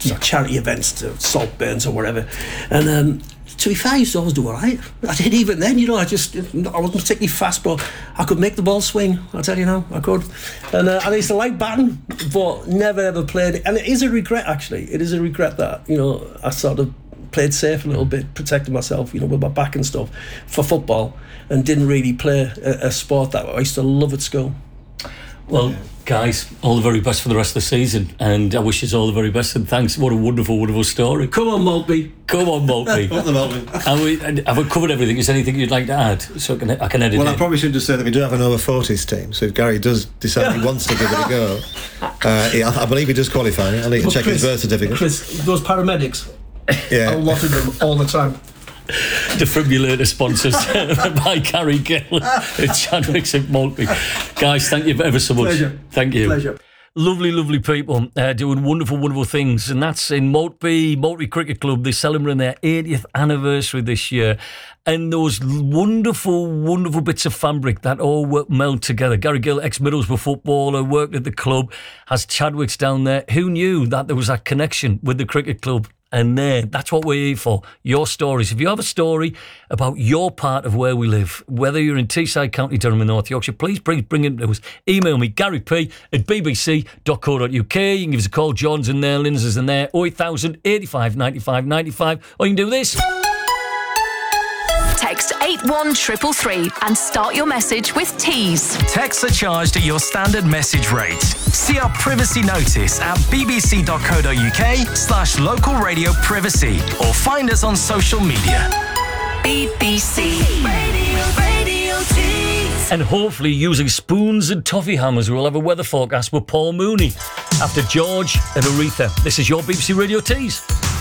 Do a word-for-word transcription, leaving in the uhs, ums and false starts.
yeah. charity events, to Saltburns or whatever. And um, to be fair, I used to always do all right. I did even then, you know, I just, I wasn't particularly fast, but I could make the ball swing, I'll tell you now, I could. And, uh, and I used to like batting, but never ever played it. And it is a regret, actually. It is a regret that, you know, I sort of played safe a little bit, protected myself, you know, with my back and stuff for football, and didn't really play a, a sport that I used to love at school. Well, guys, all the very best for the rest of the season, and I wish you all the very best, and thanks. What a wonderful, wonderful story. Come on, Maltby. Come on, Maltby. Up the Maltby. And we, and have I covered everything? Is there anything you'd like to add? So I can, I can edit well, it. I probably should just say that we do have an over forties team, so if Gary does decide he wants to give it a go, uh, he, I, I believe he does qualify. I'll need to check Chris, his birth certificate. Chris, those paramedics, yeah. I lotted them all the time. Defibrillator sponsors by Gary Gill at Chadwicks at Maltby. Guys, thank you ever so much. Pleasure. Thank you. Pleasure. Lovely, lovely people uh, doing wonderful, wonderful things, and that's in Maltby, Maltby Cricket Club. They're celebrating their eightieth anniversary this year, and those wonderful, wonderful bits of fabric that all work meld together. Gary Gill, ex-Middlesbrough footballer, worked at the club, has Chadwicks down there. Who knew that there was that connection with the cricket club? And there, that's what we're here for, your stories. If you have a story about your part of where we live, whether you're in Teesside, County Durham and North Yorkshire, please, please bring it to us. Email me, Gary P at b b c dot co dot u k. You can give us a call. John's in there, Lynn's is in there, oh eight thousand, eighty-five, ninety-five, ninety-five. Or you can do this. Text eight one three three three and start your message with Tees. Texts are charged at your standard message rate. See our privacy notice at bbc.co.uk slash local radio privacy or find us on social media. B B C Radio, Radio Tees. And hopefully using spoons and toffee hammers, we'll have a weather forecast with Paul Mooney after George and Aretha. This is your B B C Radio Tees.